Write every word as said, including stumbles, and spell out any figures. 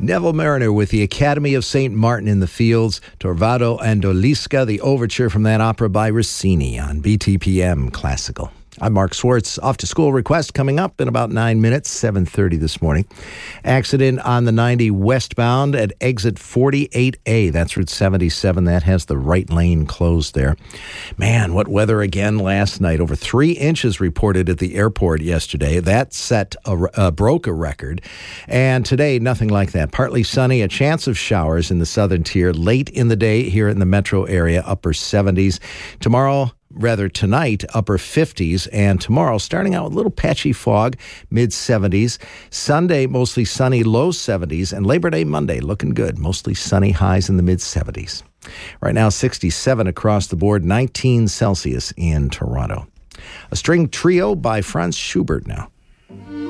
Neville Mariner with the Academy of Saint Martin in the Fields, Torvado and Odalisca, the overture from that opera by Rossini on B T P M Classical. I'm Mark Swartz. Off to school request coming up in about nine minutes, seven thirty this morning. Accident on the ninety westbound at exit forty-eight A. That's Route seventy-seven. That has the right lane closed there. Man, what weather again last night. Over three inches reported at the airport yesterday. That set a, uh, broke a record. And today, nothing like that. Partly sunny, a chance of showers in the southern tier late in the day here in the metro area, upper seventies. Tomorrow, Rather tonight, upper fifties, and tomorrow starting out with a little patchy fog, mid seventies. Sunday, mostly sunny, low seventies, and Labor Day Monday looking good, mostly sunny, highs in the mid seventies. Right now, sixty-seven across the board, nineteen Celsius in Toronto. A string trio by Franz Schubert now.